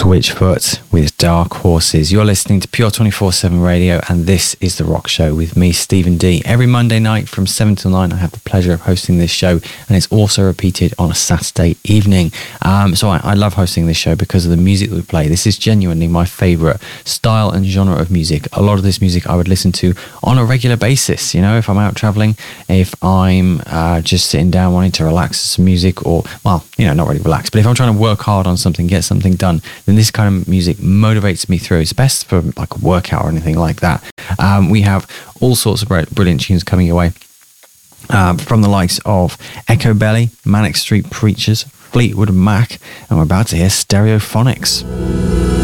Switchfoot with Dark Horses. You're listening to Pure 24/7 Radio, and this is The Rock Show with me, Stephen D. Every Monday night from 7 till 9, I have the pleasure of hosting this show, and it's also repeated on a Saturday evening. So I love hosting this show because of the music that we play. This is genuinely my favourite style and genre of music. A lot of this music I would listen to on a regular basis. You know, if I'm out travelling, if I'm just sitting down wanting to relax to some music, or, well, you know, not really relax, but if I'm trying to work hard on something, get something done, then this kind of music motivates me through. It's best for like a workout or anything like that. We have all sorts of brilliant tunes coming your way from the likes of Echo Belly, Manic Street Preachers, Fleetwood Mac, and we're about to hear Stereophonics.